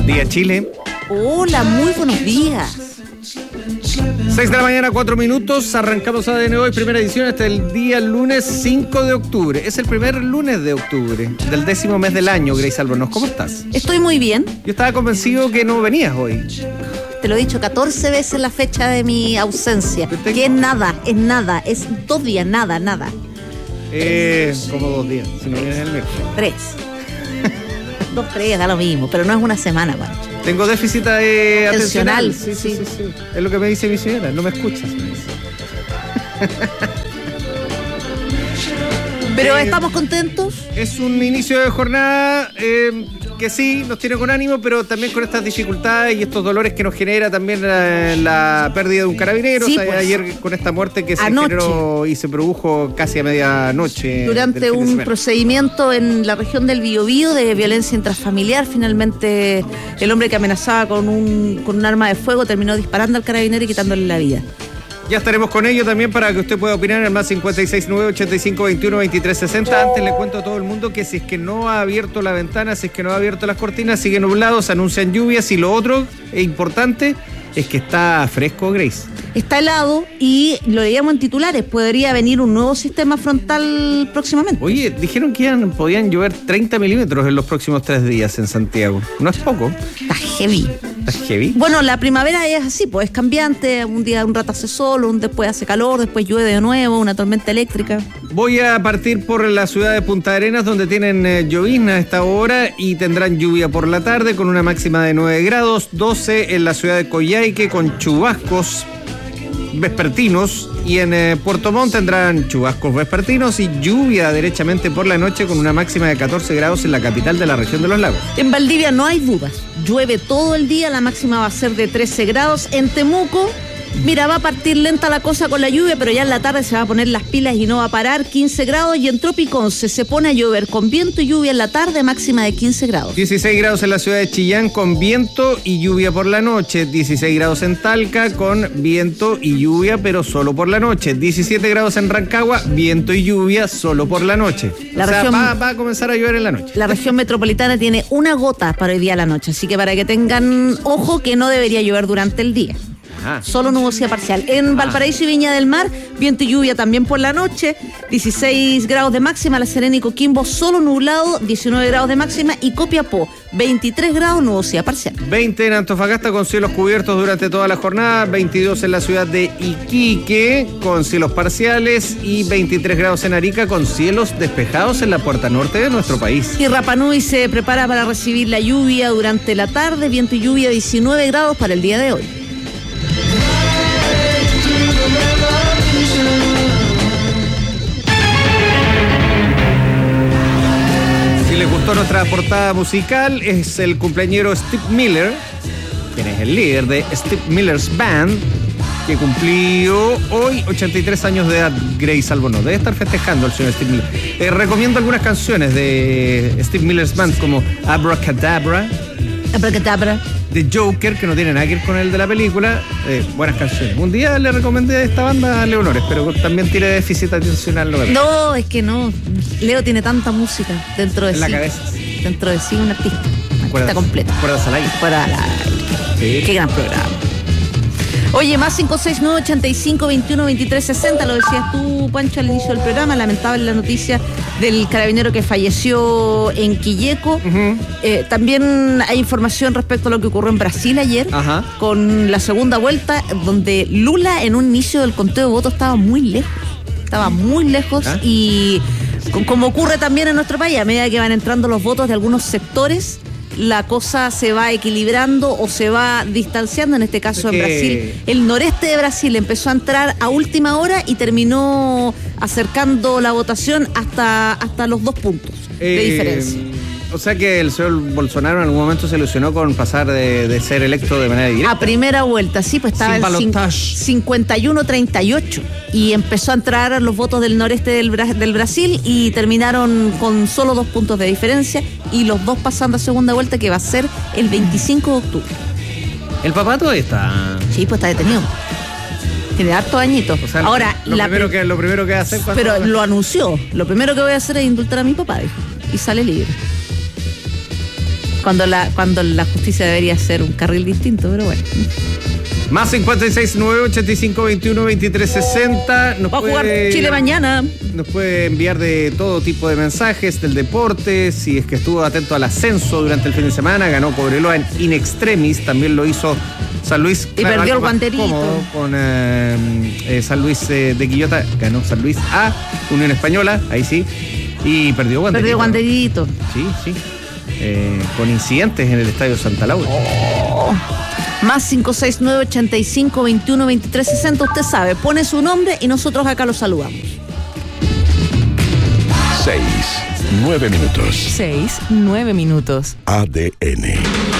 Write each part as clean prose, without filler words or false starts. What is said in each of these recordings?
día, Chile. Hola, muy buenos días. 6 de la mañana, 4 minutos. Arrancamos ADN hoy, primera edición, hasta el día lunes 5 de octubre. Es el primer lunes de octubre, del 10º mes del año, Grace Albornoz. ¿Cómo estás? Estoy muy bien. Yo estaba convencido que no venías hoy. Te lo he dicho 14 veces la fecha de mi ausencia. Que es nada, es 2 días, nada. Como 2 días, si no vienes el miércoles. 3. 2, 3, da lo mismo, pero no es una semana, Pancho. Tengo déficit atencional. Sí. Es lo que me dice mi señora, no me escuchas. Me dice. Pero estamos contentos. Es un inicio de jornada que sí, nos tiene con ánimo, pero también con estas dificultades y estos dolores que nos genera también la pérdida de un carabinero. Sí, o sea, pues, ayer con esta muerte que se anoche generó y se produjo casi a medianoche. Durante un procedimiento en la región del Biobío de violencia intrafamiliar, finalmente el hombre que amenazaba con un arma de fuego terminó disparando al carabinero y quitándole la vida. Ya estaremos con ello también para que usted pueda opinar en el más 569-8521-2360. Antes le cuento a todo el mundo que si es que no ha abierto la ventana, si es que no ha abierto las cortinas, sigue nublado, se anuncian lluvias y lo otro importante es que está fresco, Grace. Está helado y lo leíamos en titulares, podría venir un nuevo sistema frontal próximamente. Oye, dijeron que podían llover 30 milímetros en los próximos 3 días en Santiago. No es poco. Está heavy. ¿Está heavy? Bueno, la primavera es así, pues es cambiante, un rato hace sol, después hace calor, después llueve de nuevo, una tormenta eléctrica. Voy a partir por la ciudad de Punta Arenas, donde tienen llovizna a esta hora y tendrán lluvia por la tarde con una máxima de 9 grados, 12 en la ciudad de Coyhaique con chubascos vespertinos, y en Puerto Montt tendrán chubascos vespertinos y lluvia derechamente por la noche con una máxima de 14 grados en la capital de la región de los lagos. En Valdivia no hay dudas, llueve todo el día, la máxima va a ser de 13 grados. En Temuco, mira, va a partir lenta la cosa con la lluvia, pero ya en la tarde se va a poner las pilas y no va a parar, 15 grados. Y en Tropiconce se pone a llover con viento y lluvia en la tarde, máxima de 15 grados. 16 grados en la ciudad de Chillán con viento y lluvia por la noche. 16 grados en Talca con viento y lluvia, pero solo por la noche. 17 grados en Rancagua, viento y lluvia solo por la noche. Va a comenzar a llover en la noche. La región metropolitana tiene una gota para hoy día a la noche, así que para que tengan ojo que no debería llover durante el día. Solo nubosidad parcial. En Valparaíso y Viña del Mar, viento y lluvia también por la noche. 16 grados de máxima. La Serena y Coquimbo solo nublado, 19 grados de máxima. Y Copiapó, 23 grados, nubosidad parcial. 20 en Antofagasta con cielos cubiertos durante toda la jornada. 22 en la ciudad de Iquique con cielos parciales. Y 23 grados en Arica con cielos despejados en la puerta norte de nuestro país. Y Rapa Nui se prepara para recibir la lluvia durante la tarde. Viento y lluvia, 19 grados para el día de hoy. Si les gustó nuestra portada musical, es el cumpleañero Steve Miller, quien es el líder de Steve Miller's Band, que cumplió hoy 83 años de edad. Grace Albornoz debe estar festejando al señor Steve Miller. Recomiendo algunas canciones de Steve Miller's Band, como Abracadabra, The Joker, que no tiene nada que ver con el de la película. Buenas canciones. Un día le recomendé a esta banda a Leonores, pero también tiene déficit atencional. No, es que no. Leo tiene tanta música dentro de sí. En la cabeza. Dentro de sí, un artista completo. Cuerdas al aire. Sí. Qué gran programa. Oye, más 569-8521-2360, lo decías tú, Pancho, al inicio del programa. Lamentable la noticia del carabinero que falleció en Quilleco. También hay información respecto a lo que ocurrió en Brasil ayer, con la segunda vuelta, donde Lula en un inicio del conteo de votos estaba muy lejos. Y como ocurre también en nuestro país, a medida que van entrando los votos de algunos sectores, la cosa se va equilibrando o se va distanciando. En este caso en Brasil, el noreste de Brasil empezó a entrar a última hora y terminó acercando la votación hasta los 2 puntos de diferencia. O sea que el señor Bolsonaro en algún momento se ilusionó con pasar de ser electo de manera directa. A primera vuelta, sí, pues estaba en 51-38 y empezó a entrar los votos del noreste del Brasil y terminaron con solo 2 puntos de diferencia y los 2 pasando a segunda vuelta, que va a ser el 25 de octubre. ¿El papá todavía está? Sí, pues está detenido. Tiene hartos añitos. O sea, ahora, lo primero que va a hacer cuando... Pero lo anunció. Lo primero que voy a hacer es indultar a mi papá, dijo, y sale libre. Cuando la justicia debería ser un carril distinto, pero bueno. Más 56-985-21-2360. Va a jugar Chile mañana. Nos puede enviar de todo tipo de mensajes del deporte. Si es que estuvo atento al ascenso durante el fin de semana, ganó Cobreloa en in extremis. También lo hizo San Luis. Y perdió el guanterito. Con San Luis de Quillota. Ganó San Luis a Unión Española. Ahí sí. Y perdió guanterito. Perdió guanterito. Sí. Con incidentes en el Estadio Santa Laura. Más 569-85-21-2360. Usted sabe, pone su nombre y nosotros acá lo saludamos. 9 minutos. 9 minutos. ADN.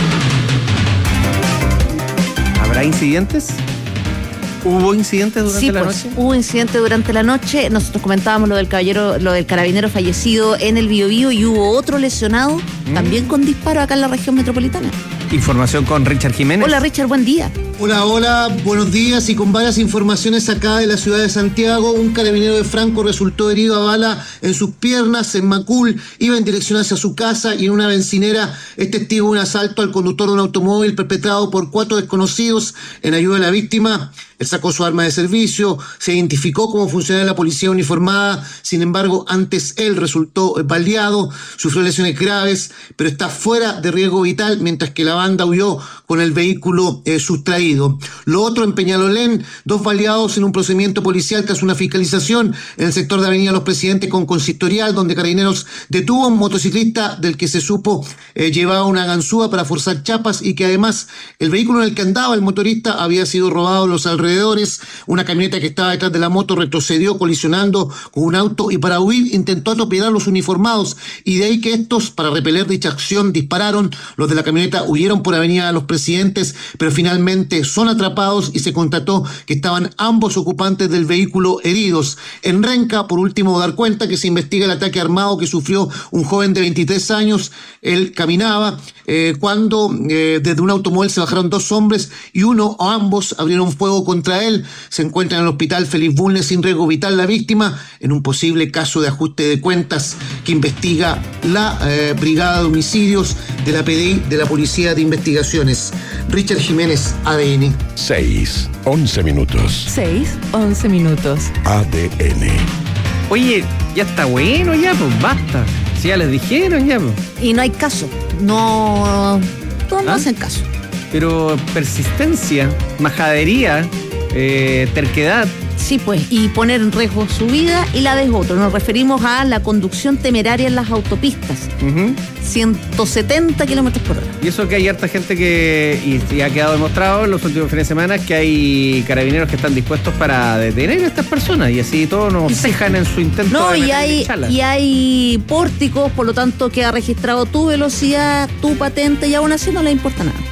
¿Habrá incidentes? ¿Hubo incidentes durante la noche? Hubo incidente durante la noche. Nosotros comentábamos lo del carabinero fallecido en el Biobío y hubo otro lesionado también con disparo acá en la región metropolitana. Información con Richard Jiménez. Hola Richard, buen día. Hola, buenos días. Y con varias informaciones acá de la ciudad de Santiago, un carabinero de Franco resultó herido a bala en sus piernas en Macul, iba en dirección hacia su casa y en una bencinera es testigo de un asalto al conductor de un automóvil perpetrado por 4 desconocidos en ayuda de la víctima. Él sacó su arma de servicio, se identificó como funcionario de la policía uniformada, sin embargo, antes él resultó baleado, sufrió lesiones graves, pero está fuera de riesgo vital, mientras que la banda huyó con el vehículo sustraído. Lo otro en Peñalolén, 2 baleados en un procedimiento policial tras una fiscalización en el sector de Avenida Los Presidentes con Consistorial, donde Carabineros detuvo a un motociclista del que se supo llevaba una ganzúa para forzar chapas y que además el vehículo en el que andaba el motorista había sido robado en los alrededores. Una camioneta que estaba detrás de la moto retrocedió colisionando con un auto y para huir intentó atropellar a los uniformados y de ahí que estos, para repeler dicha acción, dispararon. Los de la camioneta huyeron por Avenida Los Presidentes, pero finalmente son atrapados y se constató que estaban ambos ocupantes del vehículo heridos. En Renca, por último, dar cuenta que se investiga el ataque armado que sufrió un joven de 23 años. Él caminaba cuando desde un automóvil se bajaron 2 hombres y uno o ambos abrieron fuego contra él. Se encuentra en el hospital Félix Bulnes sin riesgo vital la víctima en un posible caso de ajuste de cuentas que investiga la Brigada de Homicidios de la PDI de la Policía de Investigaciones. Richard Jiménez, ADN. 11 minutos. 11 minutos. ADN. Oye, ya está bueno, ya, pues basta. Si ya les dijeron, ya, pues. Y no hay caso. No hacen caso. Pero persistencia, majadería, terquedad. Sí, pues, y poner en riesgo su vida y la de otro. Nos referimos a la conducción temeraria en las autopistas. 170 kilómetros por hora. Y eso que hay harta gente y ha quedado demostrado en los últimos fines de semana que hay carabineros que están dispuestos para detener a estas personas y así todos nos cejan en su intento de y hay pórticos, por lo tanto queda registrado tu velocidad, tu patente y aún así no le importa nada.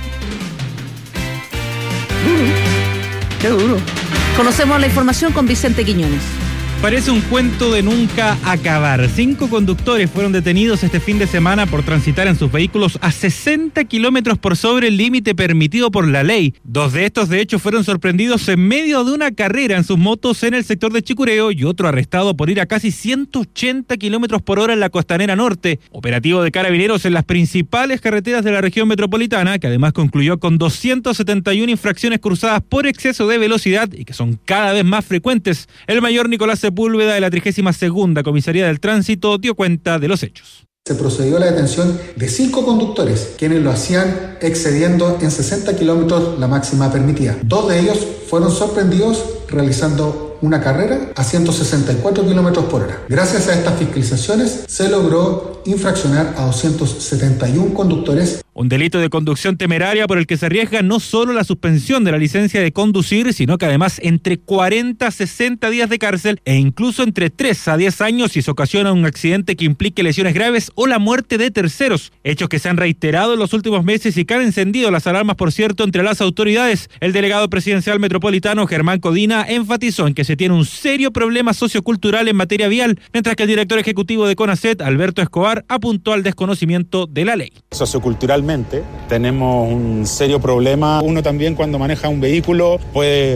Qué duro. Conocemos la información con Vicente Quiñones. Parece un cuento de nunca acabar. 5 conductores fueron detenidos este fin de semana por transitar en sus vehículos a 60 kilómetros por sobre el límite permitido por la ley. 2 de estos, de hecho, fueron sorprendidos en medio de una carrera en sus motos en el sector de Chicureo y otro arrestado por ir a casi 180 kilómetros por hora en la Costanera Norte. Operativo de Carabineros en las principales carreteras de la región metropolitana, que además concluyó con 271 infracciones cruzadas por exceso de velocidad y que son cada vez más frecuentes. El mayor Nicolás Sepúlveda de la 32ª Comisaría del Tránsito dio cuenta de los hechos. Se procedió a la detención de 5 conductores, quienes lo hacían excediendo en 60 kilómetros la máxima permitida. 2 de ellos fueron sorprendidos realizando una carrera a 164 kilómetros por hora. Gracias a estas fiscalizaciones se logró infraccionar a 271 conductores. Un delito de conducción temeraria por el que se arriesga no solo la suspensión de la licencia de conducir, sino que además entre 40 a 60 días de cárcel e incluso entre 3 a 10 años si se ocasiona un accidente que implique lesiones graves o la muerte de terceros. Hechos que se han reiterado en los últimos meses y que han encendido las alarmas, por cierto, entre las autoridades. El delegado presidencial metropolitano, Germán Codina, enfatizó en que se tiene un serio problema sociocultural en materia vial, mientras que el director ejecutivo de CONACET, Alberto Escobar, apuntó al desconocimiento de la ley. Socioculturalmente tenemos un serio problema. Uno también cuando maneja un vehículo puede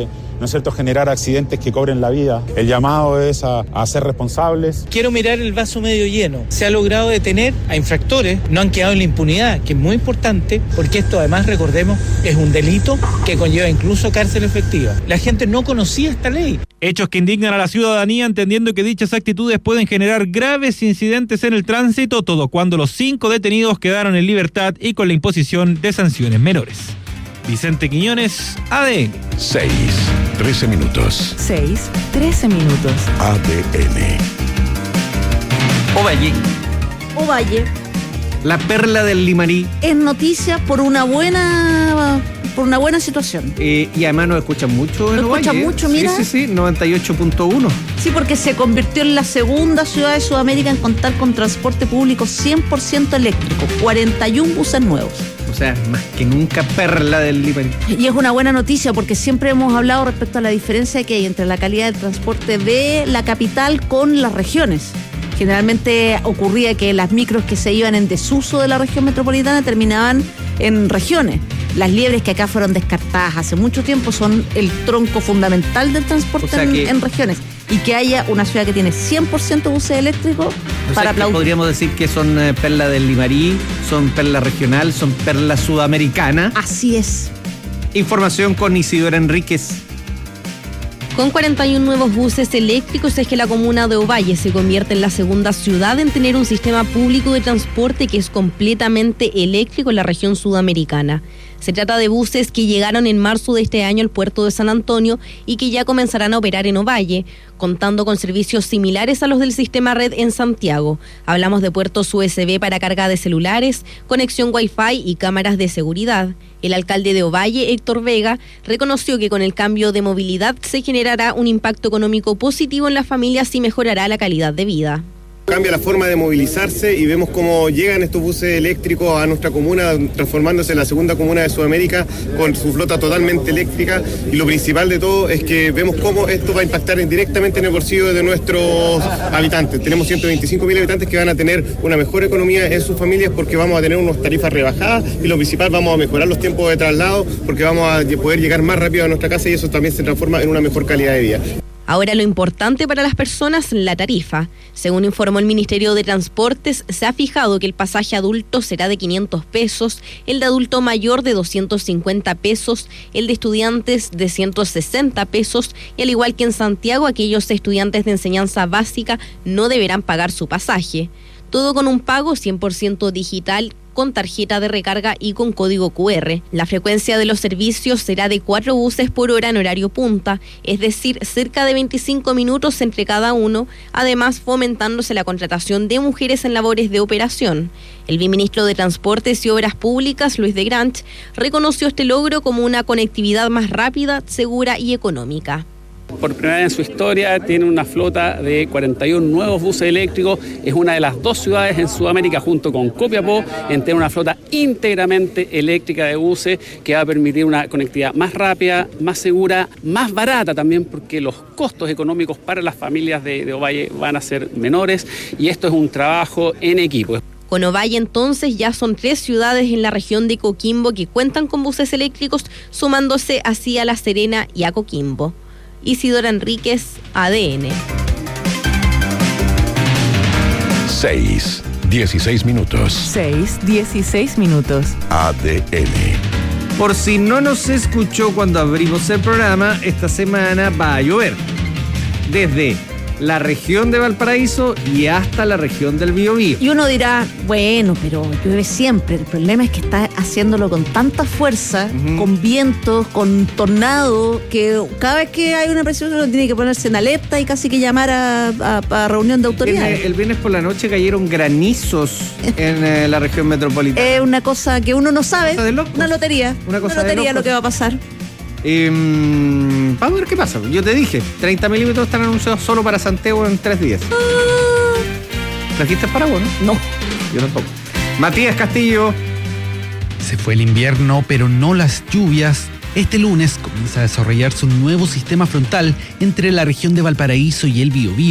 ¿no es cierto?, generar accidentes que cobren la vida. El llamado es a ser responsables. Quiero mirar el vaso medio lleno. Se ha logrado detener a infractores, no han quedado en la impunidad, que es muy importante, porque esto además, recordemos, es un delito que conlleva incluso cárcel efectiva. La gente no conocía esta ley. Hechos que indignan a la ciudadanía, entendiendo que dichas actitudes pueden generar graves incidentes en el tránsito, todo cuando los 5 detenidos quedaron en libertad y con la imposición de sanciones menores. Vicente Quiñones, ADN. 6:13 minutos. 6:13 minutos. ADN. Ovalle. La perla del Limarí. Es noticia por una buena situación. Y además nos escuchan mucho en Nos Ovalle. escuchan mucho, mira. Sí, 98.1. Sí, porque se convirtió en la segunda ciudad de Sudamérica en contar con transporte público 100% eléctrico. 41 buses nuevos. O sea, más que nunca perla del Limarí. Y es una buena noticia porque siempre hemos hablado respecto a la diferencia que hay entre la calidad del transporte de la capital con las regiones. Generalmente ocurría que las micros que se iban en desuso de la región metropolitana terminaban en regiones. Las liebres que acá fueron descartadas hace mucho tiempo son el tronco fundamental del transporte, o sea, en regiones. Y que haya una ciudad que tiene 100% buses eléctricos para aplaudir. Podríamos decir que son perla del Limarí, son perla regional, son perla sudamericana. Así es. Información con Isidora Enríquez. Con 41 nuevos buses eléctricos es que la comuna de Ovalle se convierte en la segunda ciudad en tener un sistema público de transporte que es completamente eléctrico en la región sudamericana. Se trata de buses que llegaron en marzo de este año al puerto de San Antonio y que ya comenzarán a operar en Ovalle, contando con servicios similares a los del sistema red en Santiago. Hablamos de puertos USB para carga de celulares, conexión Wi-Fi y cámaras de seguridad. El alcalde de Ovalle, Héctor Vega, reconoció que con el cambio de movilidad se generará un impacto económico positivo en las familias y mejorará la calidad de vida. Cambia la forma de movilizarse y vemos cómo llegan estos buses eléctricos a nuestra comuna, transformándose en la segunda comuna de Sudamérica con su flota totalmente eléctrica, y lo principal de todo es que vemos cómo esto va a impactar directamente en el bolsillo de nuestros habitantes. Tenemos 125.000 habitantes que van a tener una mejor economía en sus familias porque vamos a tener unas tarifas rebajadas, y lo principal, vamos a mejorar los tiempos de traslado porque vamos a poder llegar más rápido a nuestra casa, y eso también se transforma en una mejor calidad de vida. Ahora lo importante para las personas, la tarifa. Según informó el Ministerio de Transportes, se ha fijado que el pasaje adulto será de 500 pesos, el de adulto mayor de 250 pesos, el de estudiantes de 160 pesos y al igual que en Santiago, aquellos estudiantes de enseñanza básica no deberán pagar su pasaje. Todo con un pago 100% digital, con tarjeta de recarga y con código QR. La frecuencia de los servicios será de 4 buses por hora en horario punta, es decir, cerca de 25 minutos entre cada uno, además fomentándose la contratación de mujeres en labores de operación. El viceministro de Transportes y Obras Públicas, Luis de Granch, reconoció este logro como una conectividad más rápida, segura y económica. Por primera vez en su historia tiene una flota de 41 nuevos buses eléctricos. Es una de las 2 ciudades en Sudamérica, junto con Copiapó, en tener una flota íntegramente eléctrica de buses que va a permitir una conectividad más rápida, más segura, más barata también, porque los costos económicos para las familias de Ovalle van a ser menores, y esto es un trabajo en equipo. Con Ovalle entonces ya son 3 ciudades en la región de Coquimbo que cuentan con buses eléctricos, sumándose así a La Serena y a Coquimbo. Isidora Enríquez, ADN. 6:16 minutos. 6:16 minutos. ADN. Por si no nos escuchó cuando abrimos el programa, esta semana va a llover. Desde la región de Valparaíso y hasta la región del Biobío. Y uno dirá, bueno, pero llueve siempre. El problema es que está haciéndolo con tanta fuerza, con vientos, con tornados, que cada vez que hay una presión uno tiene que ponerse en alerta y casi que llamar a reunión de autoridades. El viernes por la noche cayeron granizos en la región metropolitana. Es una cosa que uno no sabe. Una lotería. Una lotería lo que va a pasar. Vamos a ver qué pasa. Yo te dije, 30 milímetros están anunciados solo para Santiago en 3 días. ¿Trajiste el paraguas, no? No. Yo tampoco. Matías Castillo. Se fue el invierno, pero no las lluvias. Este lunes comienza a desarrollarse un nuevo sistema frontal entre la región de Valparaíso y el Biobío,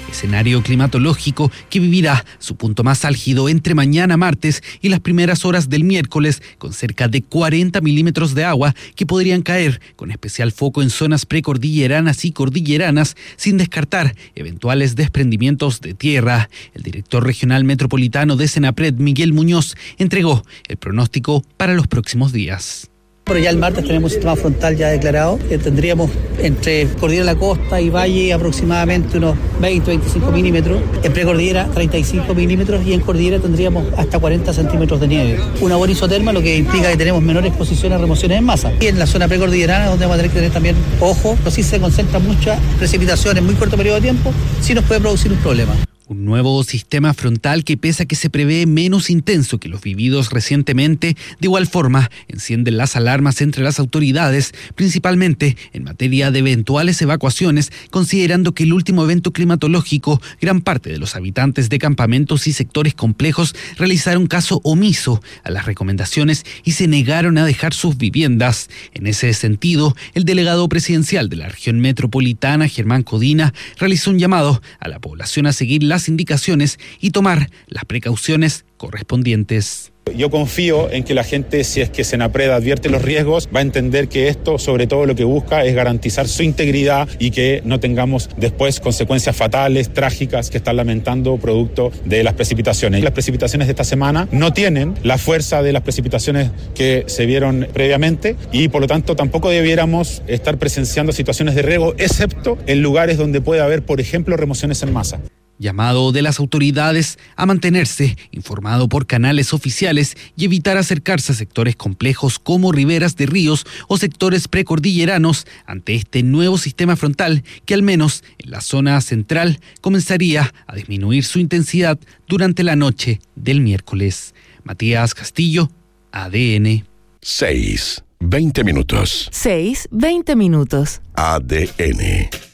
escenario climatológico que vivirá su punto más álgido entre mañana martes y las primeras horas del miércoles, con cerca de 40 milímetros de agua que podrían caer, con especial foco en zonas precordilleranas y cordilleranas, sin descartar eventuales desprendimientos de tierra. El director regional metropolitano de Senapred, Miguel Muñoz, entregó el pronóstico para los próximos días. Pero ya el martes tenemos un sistema frontal ya declarado. Tendríamos entre Cordillera de la Costa y Valle aproximadamente unos 20-25 milímetros. En precordillera 35 milímetros y en cordillera tendríamos hasta 40 centímetros de nieve. Una buena isoterma, lo que implica que tenemos menor exposición a remociones en masa. Y en la zona precordillerana, donde vamos a tener que tener también ojo, pero sí se concentran muchas precipitaciones en muy corto periodo de tiempo, sí nos puede producir un problema. Un nuevo sistema frontal que, pese a que se prevé menos intenso que los vividos recientemente, de igual forma encienden las alarmas entre las autoridades, principalmente en materia de eventuales evacuaciones, considerando que el último evento climatológico, gran parte de los habitantes de campamentos y sectores complejos realizaron caso omiso a las recomendaciones y se negaron a dejar sus viviendas. En ese sentido, el delegado presidencial de la región metropolitana, Germán Codina, realizó un llamado a la población a seguir las indicaciones y tomar las precauciones correspondientes. Yo confío en que la gente, si es que Senapred advierte los riesgos, va a entender que esto, sobre todo, lo que busca es garantizar su integridad y que no tengamos después consecuencias fatales, trágicas, que están lamentando producto de las precipitaciones. Las precipitaciones de esta semana no tienen la fuerza de las precipitaciones que se vieron previamente y, por lo tanto, tampoco debiéramos estar presenciando situaciones de riesgo, excepto en lugares donde puede haber, por ejemplo, remociones en masa. Llamado de las autoridades a mantenerse informado por canales oficiales y evitar acercarse a sectores complejos como riberas de ríos o sectores precordilleranos ante este nuevo sistema frontal que, al menos en la zona central, comenzaría a disminuir su intensidad durante la noche del miércoles. Matías Castillo, ADN. 6:20 minutos. 6:20 minutos. ADN.